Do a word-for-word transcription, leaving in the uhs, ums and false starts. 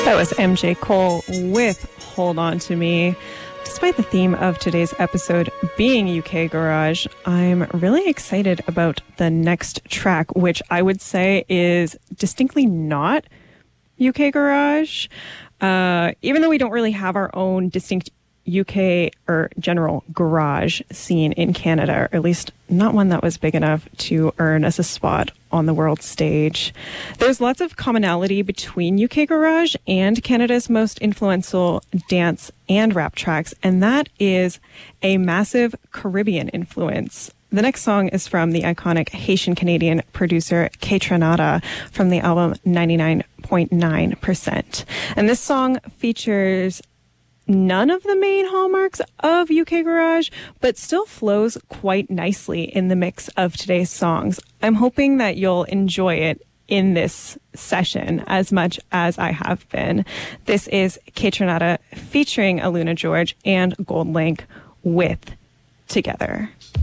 That was M J Cole with Hold On To Me. Despite the theme of today's episode being U K Garage, I'm really excited about the next track, which I would say is distinctly not U K Garage. Uh, even though we don't really have our own distinct U K or general garage scene in Canada, or at least not one that was big enough to earn us a spot on the world stage. There's lots of commonality between U K Garage and Canada's most influential dance and rap tracks, and that is a massive Caribbean influence. The next song is from the iconic Haitian-Canadian producer Kaytranada from the album ninety-nine point nine percent. And this song features none of the main hallmarks of U K Garage, but still flows quite nicely in the mix of today's songs. I'm hoping that you'll enjoy it in this session as much as I have been. This is Kaytranada featuring Aluna George and Gold Link with Together.